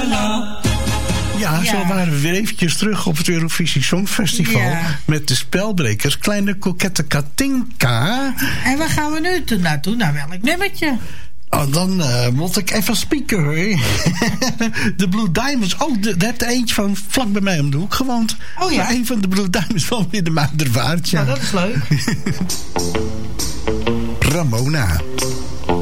Ja, zo waren we weer eventjes terug op het Eurovisie Songfestival. Ja. Met de spelbrekers Kleine Kokette Katinka. En waar gaan we nu naartoe? Naar welk nummertje? Oh, dan moet ik even spieken, hoor. De Blue Diamonds. Oh, daar heb je eentje van vlak bij mij om de hoek gewoond. Oh ja. Maar een van de Blue Diamonds van weer de Muiderwaard. Ja. Nou, dat is leuk. Ramona.